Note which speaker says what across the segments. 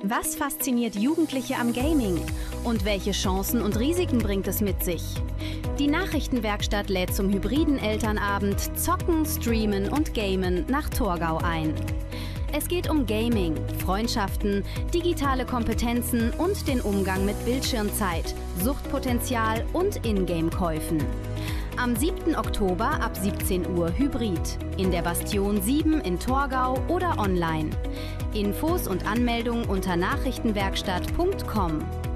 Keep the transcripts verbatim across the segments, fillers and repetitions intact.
Speaker 1: Was fasziniert Jugendliche am Gaming? Und welche Chancen und Risiken bringt es mit sich? Die Nachrichtenwerkstatt lädt zum hybriden Elternabend Zocken, Streamen und Gamen nach Torgau ein. Es geht um Gaming, Freundschaften, digitale Kompetenzen und den Umgang mit Bildschirmzeit, Suchtpotenzial und Ingame-Käufen. Am siebten Oktober ab siebzehn Uhr Hybrid. In der Bastion sieben in Torgau oder online. Infos und Anmeldung unter nachrichtenwerkstatt punkt com.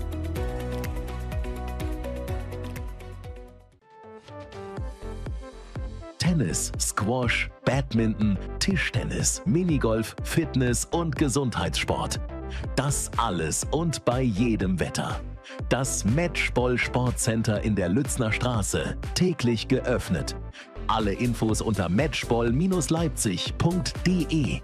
Speaker 2: Tennis, Squash, Badminton, Tischtennis, Minigolf, Fitness und Gesundheitssport. Das alles und bei jedem Wetter. Das Matchball Sportcenter in der Lützner Straße, täglich geöffnet. Alle Infos unter matchball Leipzig punkt de.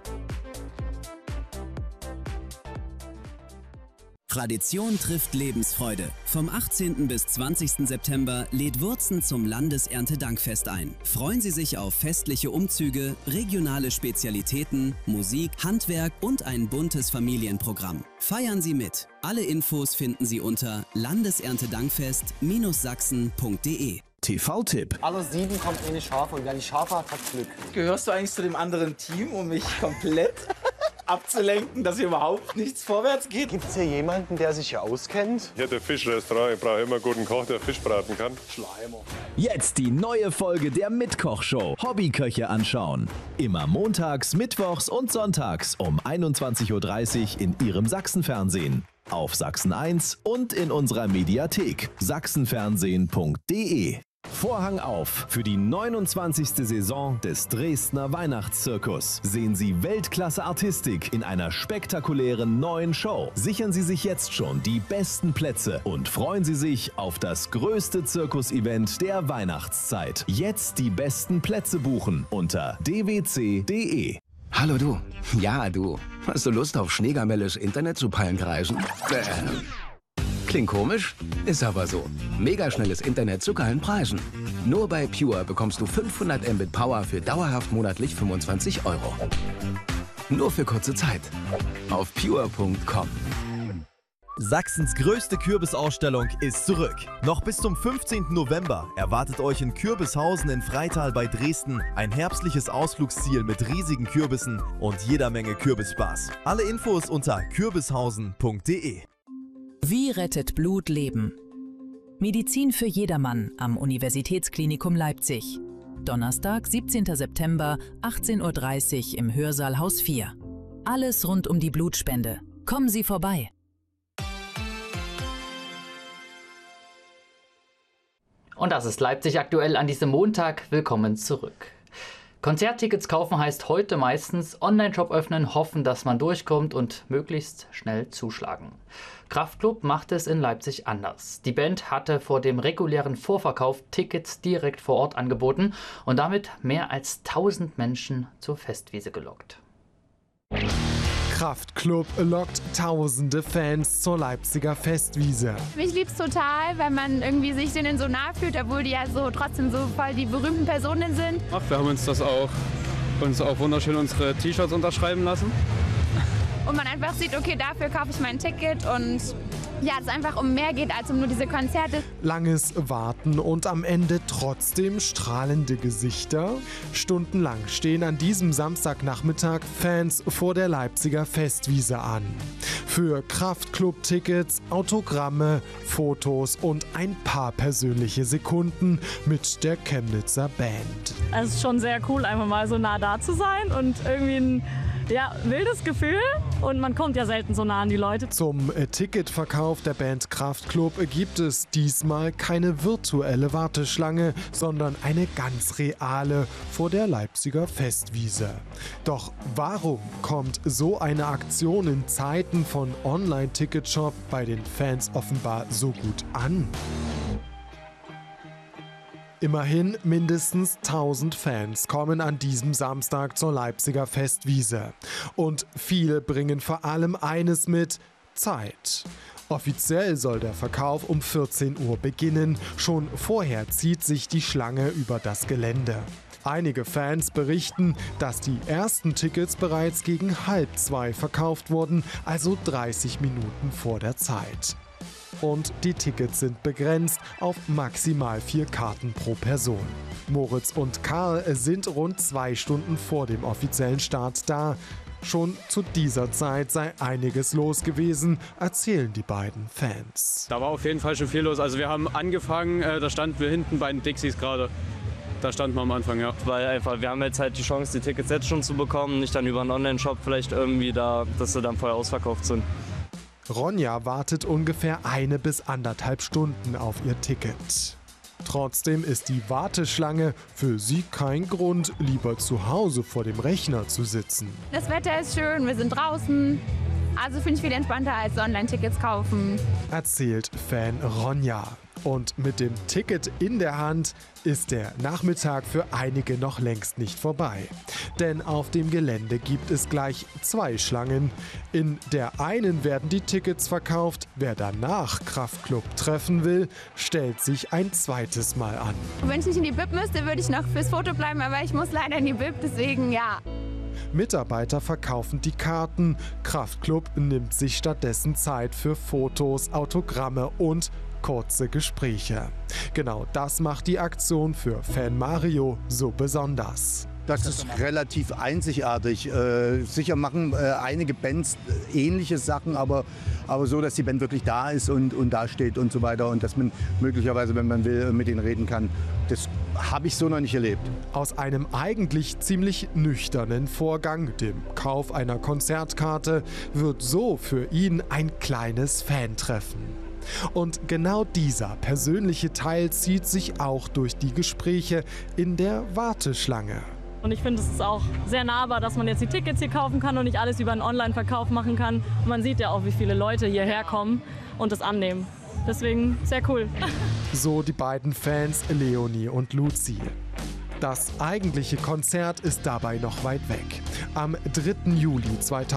Speaker 3: Tradition trifft Lebensfreude. Vom achtzehnten bis zwanzigsten September lädt Wurzen zum Landeserntedankfest ein. Freuen Sie sich auf festliche Umzüge, regionale Spezialitäten, Musik, Handwerk und ein buntes Familienprogramm. Feiern Sie mit. Alle Infos finden Sie unter landeserntedankfest Sachsen punkt de.
Speaker 4: T V-Tipp.
Speaker 5: Alle sieben kommt eine Schafe und wer die Schafe hat, hat Glück.
Speaker 6: Gehörst du eigentlich zu dem anderen Team, um mich komplett abzulenken, dass hier überhaupt nichts vorwärts geht?
Speaker 5: Gibt es hier jemanden, der sich hier auskennt?
Speaker 7: Hier der Fischrestaurant. Ich brauche immer einen guten Koch, der Fisch braten kann.
Speaker 5: Schleimer.
Speaker 4: Jetzt die neue Folge der Mitkoch-Show. Hobbyköche anschauen. Immer montags, mittwochs und sonntags um einundzwanzig Uhr dreißig in Ihrem Sachsenfernsehen. Auf Sachsen eins und in unserer Mediathek sachsenfernsehen punkt de. Vorhang auf für die neunundzwanzigste Saison des Dresdner Weihnachtszirkus. Sehen Sie Weltklasse-Artistik in einer spektakulären neuen Show. Sichern Sie sich jetzt schon die besten Plätze und freuen Sie sich auf das größte Zirkus-Event der Weihnachtszeit. Jetzt die besten Plätze buchen unter d w c punkt de.
Speaker 8: Hallo du. Ja, du. Hast du Lust auf schneegamelles Internet zu Pallenkreisen? Bäh. Klingt komisch, ist aber so. Megaschnelles Internet zu geilen Preisen. Nur bei Pure bekommst du fünfhundert Mbit Power für dauerhaft monatlich fünfundzwanzig Euro. Nur für kurze Zeit. Auf pure punkt com.
Speaker 9: Sachsens größte Kürbisausstellung ist zurück. Noch bis zum fünfzehnten November erwartet euch in Kürbishausen in Freital bei Dresden ein herbstliches Ausflugsziel mit riesigen Kürbissen und jeder Menge Kürbisspaß. Alle Infos unter kürbishausen punkt de.
Speaker 10: Wie rettet Blut Leben? Medizin für jedermann am Universitätsklinikum Leipzig. Donnerstag, siebzehnten September, achtzehn Uhr dreißig im Hörsaal Haus vier. Alles rund um die Blutspende. Kommen Sie vorbei.
Speaker 11: Und das ist Leipzig aktuell an diesem Montag. Willkommen zurück. Konzerttickets kaufen heißt heute meistens Online-Shop öffnen, hoffen, dass man durchkommt und möglichst schnell zuschlagen. Kraftklub macht es in Leipzig anders. Die Band hatte vor dem regulären Vorverkauf Tickets direkt vor Ort angeboten und damit mehr als tausend Menschen zur Festwiese gelockt.
Speaker 12: Kraftklub lockt tausende Fans zur Leipziger Festwiese.
Speaker 13: Ich lieb's total, weil man irgendwie sich denen so nah fühlt, obwohl die ja so trotzdem so voll die berühmten Personen sind.
Speaker 14: Ach, wir haben uns das auch, uns auch wunderschön unsere T-Shirts unterschreiben lassen.
Speaker 13: Und man einfach sieht, okay, dafür kaufe ich mein Ticket und ja, es einfach um mehr geht als um nur diese Konzerte.
Speaker 12: Langes Warten und am Ende trotzdem strahlende Gesichter. Stundenlang stehen an diesem Samstagnachmittag Fans vor der Leipziger Festwiese an. Für Kraftklub-Tickets, Autogramme, Fotos und ein paar persönliche Sekunden mit der Chemnitzer Band.
Speaker 15: Es ist schon sehr cool, einfach mal so nah da zu sein und irgendwie ein ja, wildes Gefühl. Und man kommt ja selten so nah an die Leute.
Speaker 12: Zum Ticketverkauf der Band Kraftklub gibt es diesmal keine virtuelle Warteschlange, sondern eine ganz reale vor der Leipziger Festwiese. Doch warum kommt so eine Aktion in Zeiten von Online-Ticketshop bei den Fans offenbar so gut an? Immerhin mindestens tausend Fans kommen an diesem Samstag zur Leipziger Festwiese. Und viele bringen vor allem eines mit: Zeit. Offiziell soll der Verkauf um vierzehn Uhr beginnen. Schon vorher zieht sich die Schlange über das Gelände. Einige Fans berichten, dass die ersten Tickets bereits gegen halb zwei verkauft wurden, also dreißig Minuten vor der Zeit. Und die Tickets sind begrenzt auf maximal vier Karten pro Person. Moritz und Karl sind rund zwei Stunden vor dem offiziellen Start da. Schon zu dieser Zeit sei einiges los gewesen, erzählen die beiden Fans.
Speaker 14: Da war auf jeden Fall schon viel los. Also wir haben angefangen, äh, da standen wir hinten bei den Dixies gerade. Da standen wir am Anfang, ja.
Speaker 16: Weil einfach, wir haben jetzt halt die Chance, die Tickets jetzt schon zu bekommen, nicht dann über einen Online-Shop vielleicht irgendwie da, dass sie dann vorher ausverkauft sind.
Speaker 12: Ronja wartet ungefähr eine bis anderthalb Stunden auf ihr Ticket. Trotzdem ist die Warteschlange für sie kein Grund, lieber zu Hause vor dem Rechner zu sitzen.
Speaker 13: Das Wetter ist schön, wir sind draußen. Also finde ich viel entspannter als Online-Tickets kaufen.
Speaker 12: Erzählt Fan Ronja. Und mit dem Ticket in der Hand ist der Nachmittag für einige noch längst nicht vorbei. Denn auf dem Gelände gibt es gleich zwei Schlangen. In der einen werden die Tickets verkauft. Wer danach Kraftklub treffen will, stellt sich ein zweites Mal an.
Speaker 13: Wenn ich nicht in die B I P müsste, würde ich noch fürs Foto bleiben, aber ich muss leider in die B I P, deswegen ja.
Speaker 12: Mitarbeiter verkaufen die Karten. Kraftklub nimmt sich stattdessen Zeit für Fotos, Autogramme und kurze Gespräche. Genau das macht die Aktion für Fan Mario so besonders.
Speaker 17: Das ist relativ einzigartig. Äh, sicher machen äh, einige Bands ähnliche Sachen, aber, aber so, dass die Band wirklich da ist und, und da steht und so weiter und dass man möglicherweise, wenn man will, mit denen reden kann. Das habe ich so noch nicht erlebt.
Speaker 12: Aus einem eigentlich ziemlich nüchternen Vorgang, dem Kauf einer Konzertkarte, wird so für ihn ein kleines Fantreffen. Und genau dieser persönliche Teil zieht sich auch durch die Gespräche in der Warteschlange.
Speaker 15: Und ich finde, es ist auch sehr nahbar, dass man jetzt die Tickets hier kaufen kann und nicht alles über einen Online-Verkauf machen kann. Und man sieht ja auch, wie viele Leute hierher kommen und das annehmen. Deswegen sehr cool.
Speaker 12: So die beiden Fans Leonie und Luzi. Das eigentliche Konzert ist dabei noch weit weg. Am dritten Juli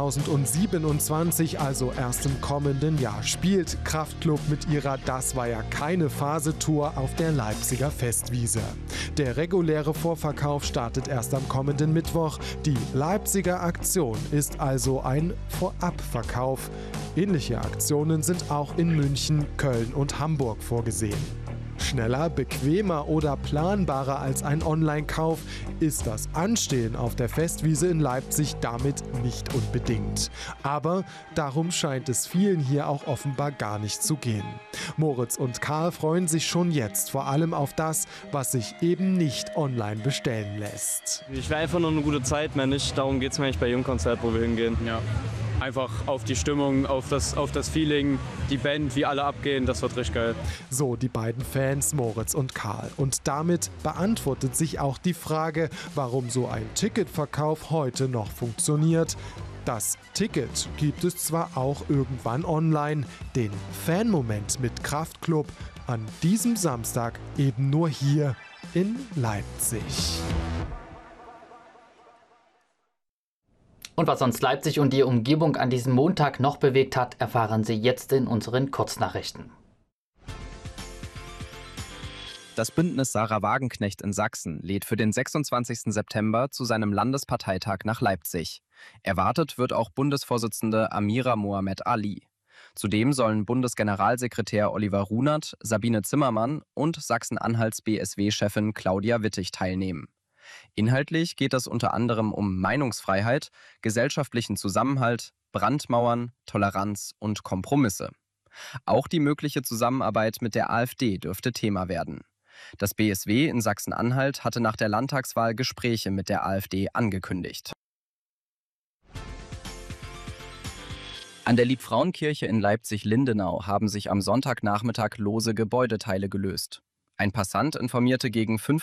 Speaker 12: zweitausendsiebenundzwanzig, also erst im kommenden Jahr, spielt Kraftklub mit ihrer Das war ja keine Phase-Tour auf der Leipziger Festwiese. Der reguläre Vorverkauf startet erst am kommenden Mittwoch. Die Leipziger Aktion ist also ein Vorabverkauf. Ähnliche Aktionen sind auch in München, Köln und Hamburg vorgesehen. Schneller, bequemer oder planbarer als ein Online-Kauf ist das Anstehen auf der Festwiese in Leipzig damit nicht unbedingt. Aber darum scheint es vielen hier auch offenbar gar nicht zu gehen. Moritz und Karl freuen sich schon jetzt vor allem auf das, was sich eben nicht online bestellen lässt.
Speaker 16: Ich will einfach nur eine gute Zeit, mehr nicht. Darum geht es mir eigentlich bei jedem Konzert, wo wir hingehen.
Speaker 14: Ja. Einfach auf die Stimmung, auf das, auf das Feeling, die Band, wie alle abgehen, das wird richtig geil.
Speaker 12: So die beiden Fans Moritz und Karl. Und damit beantwortet sich auch die Frage, warum so ein Ticketverkauf heute noch funktioniert. Das Ticket gibt es zwar auch irgendwann online, den Fanmoment mit Kraftklub an diesem Samstag eben nur hier in Leipzig.
Speaker 11: Und was uns Leipzig und die Umgebung an diesem Montag noch bewegt hat, erfahren Sie jetzt in unseren Kurznachrichten.
Speaker 18: Das Bündnis Sarah Wagenknecht in Sachsen lädt für den sechsundzwanzigsten September zu seinem Landesparteitag nach Leipzig. Erwartet wird auch Bundesvorsitzende Amira Mohamed Ali. Zudem sollen Bundesgeneralsekretär Oliver Runert, Sabine Zimmermann und Sachsen-Anhalts B S W-Chefin Claudia Wittig teilnehmen. Inhaltlich geht es unter anderem um Meinungsfreiheit, gesellschaftlichen Zusammenhalt, Brandmauern, Toleranz und Kompromisse. Auch die mögliche Zusammenarbeit mit der AfD dürfte Thema werden. Das B S W in Sachsen-Anhalt hatte nach der Landtagswahl Gespräche mit der AfD angekündigt. An der Liebfrauenkirche in Leipzig-Lindenau haben sich am Sonntagnachmittag lose Gebäudeteile gelöst. Ein Passant informierte gegen fünfzehn